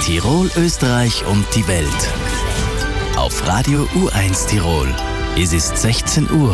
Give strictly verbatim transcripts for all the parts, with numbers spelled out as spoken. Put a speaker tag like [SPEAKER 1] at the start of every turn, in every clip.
[SPEAKER 1] Tirol, Österreich und die Welt. Auf Radio U eins Tirol. Es ist sechzehn Uhr.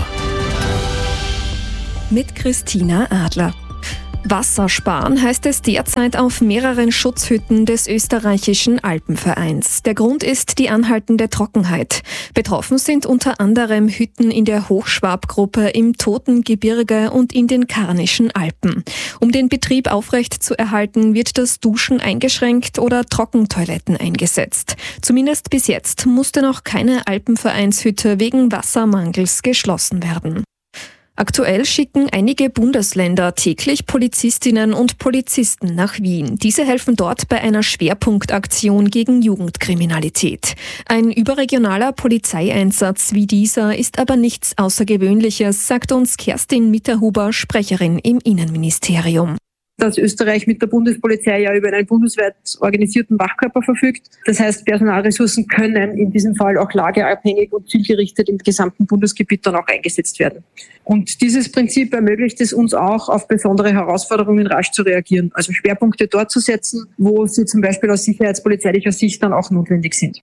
[SPEAKER 2] Mit Christina Adler. Wassersparen heißt es derzeit auf mehreren Schutzhütten des österreichischen Alpenvereins. Der Grund ist die anhaltende Trockenheit. Betroffen sind unter anderem Hütten in der Hochschwab-Gruppe, im Totengebirge und in den Karnischen Alpen. Um den Betrieb aufrecht zu erhalten, wird das Duschen eingeschränkt oder Trockentoiletten eingesetzt. Zumindest bis jetzt musste noch keine Alpenvereinshütte wegen Wassermangels geschlossen werden. Aktuell schicken einige Bundesländer täglich Polizistinnen und Polizisten nach Wien. Diese helfen dort bei einer Schwerpunktaktion gegen Jugendkriminalität. Ein überregionaler Polizeieinsatz wie dieser ist aber nichts Außergewöhnliches, sagt uns Kerstin Mitterhuber, Sprecherin im Innenministerium.
[SPEAKER 3] Dass Österreich mit der Bundespolizei ja über einen bundesweit organisierten Wachkörper verfügt. Das heißt, Personalressourcen können in diesem Fall auch lageabhängig und zielgerichtet im gesamten Bundesgebiet dann auch eingesetzt werden. Und dieses Prinzip ermöglicht es uns auch, auf besondere Herausforderungen rasch zu reagieren. Also Schwerpunkte dort zu setzen, wo sie zum Beispiel aus sicherheitspolizeilicher Sicht dann auch notwendig sind.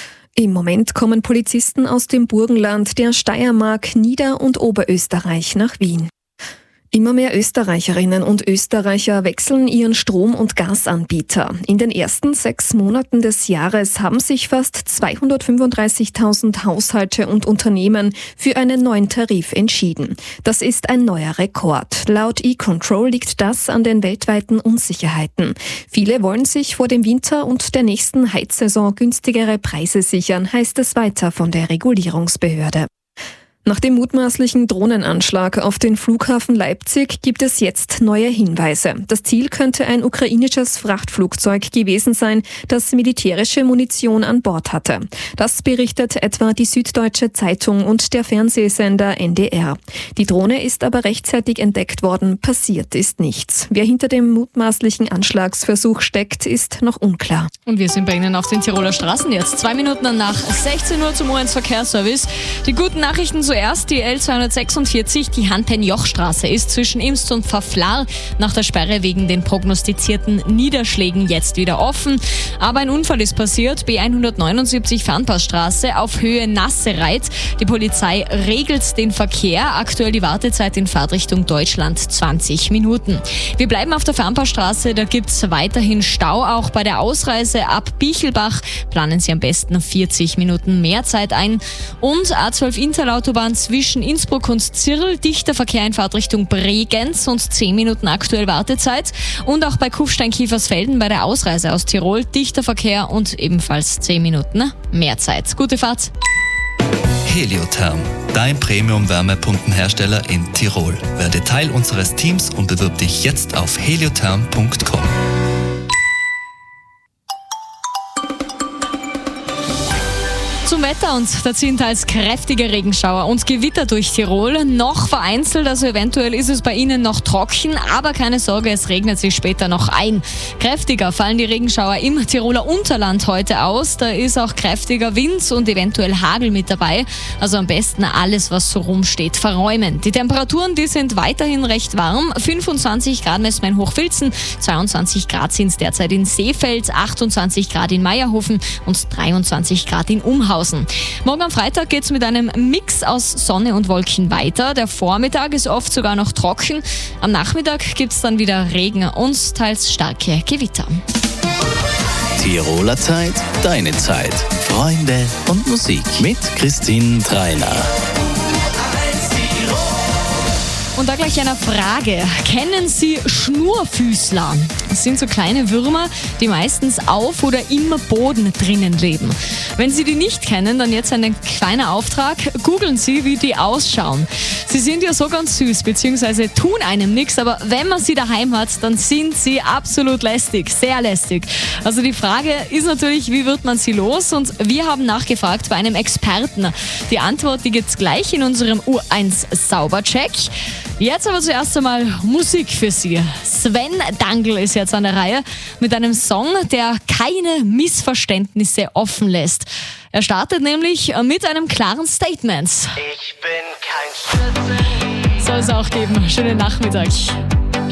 [SPEAKER 2] Im Moment kommen Polizisten aus dem Burgenland, der Steiermark, Nieder- und Oberösterreich nach Wien. Immer mehr Österreicherinnen und Österreicher wechseln ihren Strom- und Gasanbieter. In den ersten sechs Monaten des Jahres haben sich fast zweihundertfünfunddreißigtausend Haushalte und Unternehmen für einen neuen Tarif entschieden. Das ist ein neuer Rekord. Laut E-Control liegt das an den weltweiten Unsicherheiten. Viele wollen sich vor dem Winter und der nächsten Heizsaison günstigere Preise sichern, heißt es weiter von der Regulierungsbehörde. Nach dem mutmaßlichen Drohnenanschlag auf den Flughafen Leipzig gibt es jetzt neue Hinweise. Das Ziel könnte ein ukrainisches Frachtflugzeug gewesen sein, das militärische Munition an Bord hatte. Das berichtet etwa die Süddeutsche Zeitung und der Fernsehsender N D R. Die Drohne ist aber rechtzeitig entdeckt worden, passiert ist nichts. Wer hinter dem mutmaßlichen Anschlagsversuch steckt, ist noch unklar.
[SPEAKER 4] Und wir sind bei Ihnen auf den Tiroler Straßen jetzt. Zwei Minuten nach sechzehn Uhr zum U eins Verkehrsservice. Die guten Nachrichten zuerst, die L zweihundertsechsundvierzig, die Hand-Ten-Joch-Straße ist zwischen Imst und Pfafflar nach der Sperre wegen den prognostizierten Niederschlägen jetzt wieder offen. Aber ein Unfall ist passiert, B hundertneunundsiebzig Fernpassstraße auf Höhe Nassereit. Die Polizei regelt den Verkehr. Aktuell die Wartezeit in Fahrtrichtung Deutschland zwanzig Minuten. Wir bleiben auf der Fernpassstraße, da gibt es weiterhin Stau. Auch bei der Ausreise ab Bichelbach planen Sie am besten vierzig Minuten mehr Zeit ein. Und A zwölf Interlautobahn zwischen Innsbruck und Zirl, dichter Verkehr in Fahrtrichtung Bregenz und zehn Minuten aktuell Wartezeit. Und auch bei Kufstein-Kiefersfelden bei der Ausreise aus Tirol, dichter Verkehr und ebenfalls zehn Minuten mehr Zeit. Gute Fahrt!
[SPEAKER 1] Heliotherm, dein Premium-Wärmepumpenhersteller in Tirol. Werde Teil unseres Teams und bewirb dich jetzt auf heliotherm punkt com.
[SPEAKER 4] Zum Wetter, und da ziehen teils kräftige Regenschauer und Gewitter durch Tirol. Noch vereinzelt, also eventuell ist es bei Ihnen noch trocken, aber keine Sorge, es regnet sich später noch ein. Kräftiger fallen die Regenschauer im Tiroler Unterland heute aus. Da ist auch kräftiger Wind und eventuell Hagel mit dabei. Also am besten alles, was so rumsteht, verräumen. Die Temperaturen, die sind weiterhin recht warm. fünfundzwanzig Grad messen wir in Hochfilzen, zweiundzwanzig Grad sind es derzeit in Seefeld, achtundzwanzig Grad in Meierhofen und dreiundzwanzig Grad in Umhausen. Morgen am Freitag geht es mit einem Mix aus Sonne und Wolken weiter. Der Vormittag ist oft sogar noch trocken. Am Nachmittag gibt es dann wieder Regen und teils starke Gewitter.
[SPEAKER 1] Tiroler Zeit, deine Zeit. Freunde und Musik mit Christine Trainer.
[SPEAKER 4] Und da gleich eine Frage. Kennen Sie Schnurfüßler? Das sind so kleine Würmer, die meistens auf oder im Boden drinnen leben. Wenn Sie die nicht kennen, dann jetzt ein kleiner Auftrag. Googeln Sie, wie die ausschauen. Sie sind ja so ganz süß, beziehungsweise tun einem nichts, aber wenn man sie daheim hat, dann sind sie absolut lästig, sehr lästig. Also die Frage ist natürlich, wie wird man sie los? Und wir haben nachgefragt bei einem Experten. Die Antwort, die gibt's gleich in unserem U eins Saubercheck. Jetzt aber zuerst einmal Musik für Sie. Sven Dangl ist jetzt an der Reihe mit einem Song, der keine Missverständnisse offen lässt. Er startet nämlich mit einem klaren Statement.
[SPEAKER 5] Ich bin kein Schütze.
[SPEAKER 4] Soll es auch geben. Schönen Nachmittag.